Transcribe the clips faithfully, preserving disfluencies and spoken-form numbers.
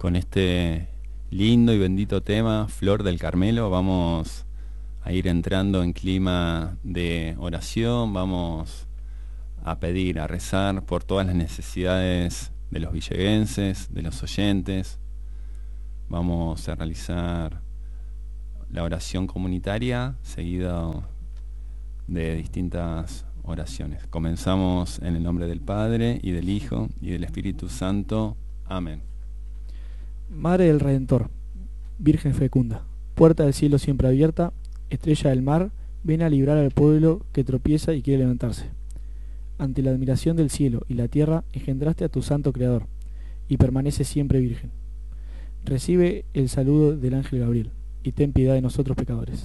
con este lindo y bendito tema, Flor del Carmelo. Vamos a ir entrando en clima de oración, vamos a pedir, a rezar por todas las necesidades de los villeguenses, de los oyentes. Vamos a realizar la oración comunitaria seguida de distintas oraciones. Comenzamos en el nombre del Padre, y del Hijo, y del Espíritu Santo. Amén. Madre del Redentor, Virgen fecunda, puerta del cielo siempre abierta, estrella del mar, ven a librar al pueblo que tropieza y quiere levantarse. Ante la admiración del cielo y la tierra, engendraste a tu santo Creador, y permanece siempre virgen. Recibe el saludo del ángel Gabriel, y ten piedad de nosotros pecadores.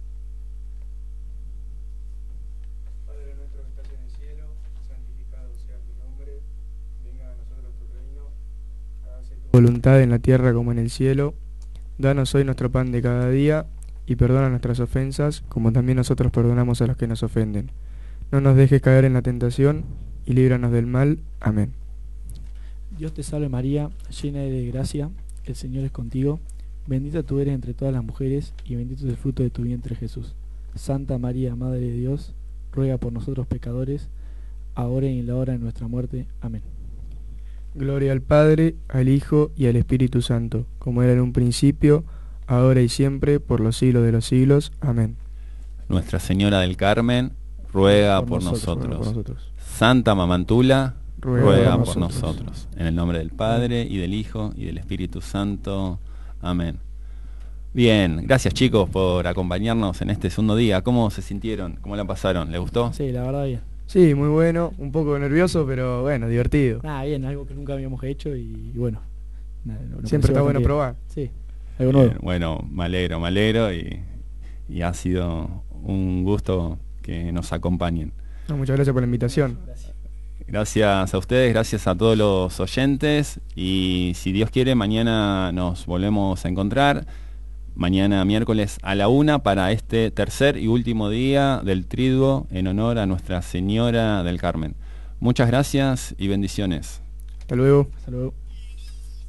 Padre nuestro que estás en el cielo, santificado sea tu nombre, venga a nosotros tu reino, hágase tu voluntad en la tierra como en el cielo. Danos hoy nuestro pan de cada día, y perdona nuestras ofensas, como también nosotros perdonamos a los que nos ofenden. No nos dejes caer en la tentación, y líbranos del mal. Amén. Dios te salve María, llena de gracia, el Señor es contigo, bendita tú eres entre todas las mujeres, y bendito es el fruto de tu vientre Jesús. Santa María, Madre de Dios, ruega por nosotros pecadores, ahora y en la hora de nuestra muerte. Amén. Gloria al Padre, al Hijo y al Espíritu Santo, como era en un principio, ahora y siempre, por los siglos de los siglos. Amén. Nuestra Señora del Carmen, ruega por, por, nosotros. Ruega por nosotros. Santa Mamantula, ruega, ruega por, por nosotros. nosotros. En el nombre del Padre, y del Hijo, y del Espíritu Santo. Amén. Bien, gracias chicos por acompañarnos en este segundo día. ¿Cómo se sintieron? ¿Cómo la pasaron? ¿Les gustó? Sí, la verdad bien. Sí, muy bueno, un poco nervioso, pero bueno, divertido. Nada, bien, algo que nunca habíamos hecho y, y bueno. Nada, siempre está bueno bien. probar. Sí, algo nuevo. Bien, bueno, me alegro, me alegro y, y ha sido un gusto que nos acompañen. No, muchas gracias por la invitación. Gracias. Gracias a ustedes, gracias a todos los oyentes, y si Dios quiere mañana nos volvemos a encontrar, mañana miércoles a la una, para este tercer y último día del Triduo en honor a Nuestra Señora del Carmen. Muchas gracias y bendiciones. Hasta luego. Hasta luego.